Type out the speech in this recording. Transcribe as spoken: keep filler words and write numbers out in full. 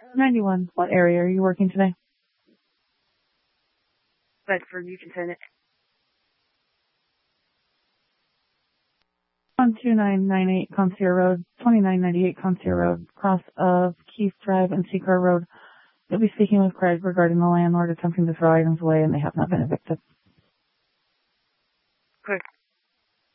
ninety-one. What area are you working today? Bedford, you can send it. On two nine nine eight Concierge Road, twenty-nine ninety-eight Concierge Road, cross of Keith Drive and Secor Road. You'll be speaking with Craig regarding the landlord attempting to throw items away and they have not been evicted. Quick.